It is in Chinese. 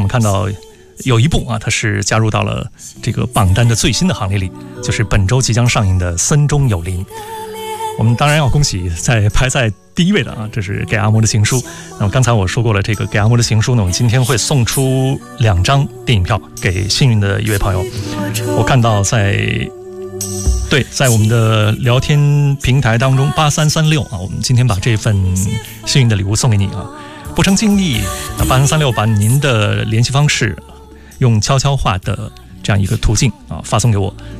我们看到有一部啊，它是加入到了这个榜单的最新的行列里，就是本周即将上映的《森中有灵》。我们当然要恭喜在排在第一位的啊，这是《给阿嬷的情书》。那么刚才我说过了，这个《给阿嬷的情书》呢，我们今天会送出2张电影票给幸运的一位朋友。我看到在我们的聊天平台当中8336啊，我们今天把这份幸运的礼物送给你啊。不成敬意，8336把您的联系方式用悄悄话的这样一个途径啊发送给我。